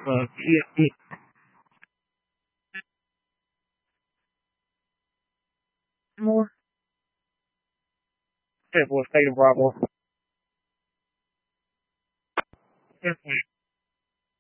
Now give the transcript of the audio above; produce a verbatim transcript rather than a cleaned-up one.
uh, T F D. More. Careful, state of Bravo. Definitely.